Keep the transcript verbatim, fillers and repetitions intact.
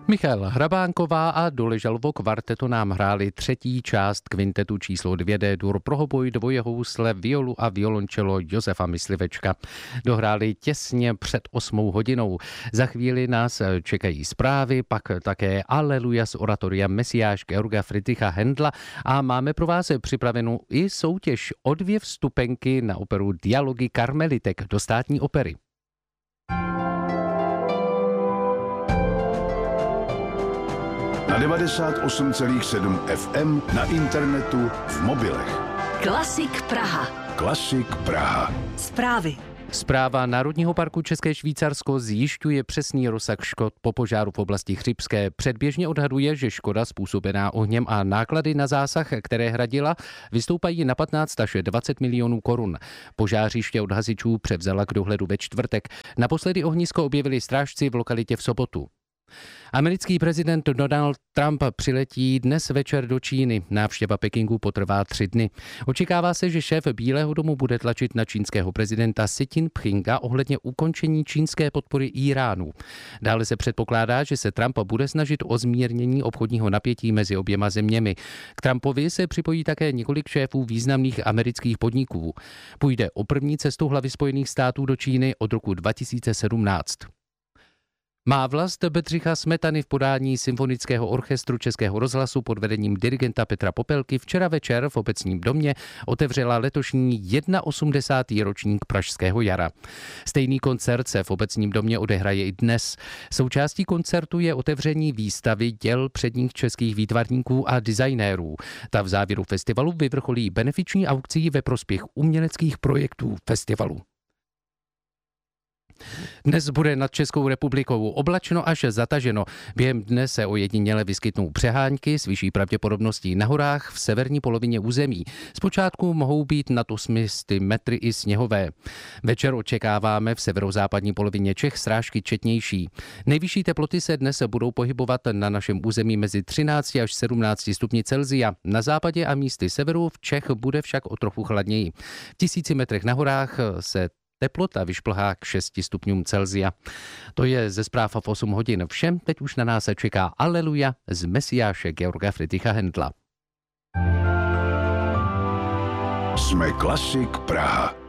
Michal Hrabánková a Doležalovo kvarteto nám hráli třetí část kvintetu číslo dvě D-dur pro hoboj, dvoje housle, violu a violončelo Josefa Myslivečka. Dohráli těsně před osmou hodinou. Za chvíli nás čekají zprávy, pak také Aleluja z oratoria Mesiáš Georga Friedricha Händla a máme pro vás připravenou i soutěž o dvě vstupenky na operu Dialogy karmelitek do státní opery. Na devadesát osm celá sedm F M, na internetu, v mobilech. Klasik Praha. Klasik Praha. Zprávy. Správa Národního parku České Švýcarsko zjišťuje přesný rozsah škod po požáru v oblasti Chřibské. Předběžně odhaduje, že škoda způsobená ohněm a náklady na zásah, které hradila, vystoupají na patnáct až dvacet milionů korun. Požářiště od hasičů převzala k dohledu ve čtvrtek. Naposledy ohnisko objevili strážci v lokalitě v sobotu. Americký prezident Donald Trump přiletí dnes večer do Číny. Návštěva Pekingu potrvá tři dny. Očekává se, že šéf Bílého domu bude tlačit na čínského prezidenta Xi Jinpinga ohledně ukončení čínské podpory Íránu. Dále se předpokládá, že se Trump bude snažit o zmírnění obchodního napětí mezi oběma zeměmi. K Trumpovi se připojí také několik šéfů významných amerických podniků. Půjde o první cestu hlavy Spojených států do Číny od roku dva tisíce sedmnáct. Má vlast Bedřicha Smetany v podání Symfonického orchestru Českého rozhlasu pod vedením dirigenta Petra Popelky včera večer v Obecním domě otevřela letošní osmdesátý ročník Pražského jara. Stejný koncert se v Obecním domě odehraje i dnes. Součástí koncertu je otevření výstavy děl předních českých výtvarníků a designérů. Ta v závěru festivalu vyvrcholí benefiční aukcí ve prospěch uměleckých projektů festivalu. Dnes bude nad Českou republikou oblačno až zataženo. Během dne se ojediněle vyskytnou přehánky s vyšší pravděpodobností na horách v severní polovině území. Zpočátku mohou být nad osmi sty metry i sněhové. Večer očekáváme v severozápadní polovině Čech srážky četnější. Nejvyšší teploty se dnes budou pohybovat na našem území mezi třinácti až sedmnácti stupni Celsia. Na západě a místy severu v Čech bude však o trochu chladněji. V tisíci metrech na horách se teplota vyšplhá k šesti stupňům Celsia. To je ze zpráv v osm hodin všem. Teď už na nás se čeká Aleluja z Mesiáše Georga Friedricha Händla. Jsme Klasik Praha.